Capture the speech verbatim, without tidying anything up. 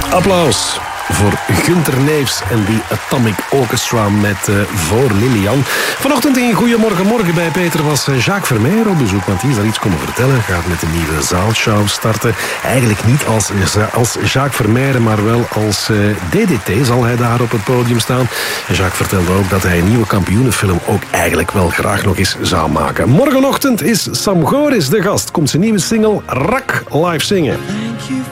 Applaus voor Gunter Neefs en die Atomic Orchestra met uh, Voor Lilian. Vanochtend in Goedemorgen Morgen bij Peter was uh, Jacques Vermeer op bezoek, want die is daar iets komen vertellen. Gaat met een nieuwe zaalshow starten. Eigenlijk niet als, als Jacques Vermeer, maar wel als uh, D D T zal hij daar op het podium staan. En Jacques vertelde ook dat hij een nieuwe kampioenenfilm ook eigenlijk wel graag nog eens zou maken. Morgenochtend is Sam Goris de gast. Komt zijn nieuwe single Rak live zingen.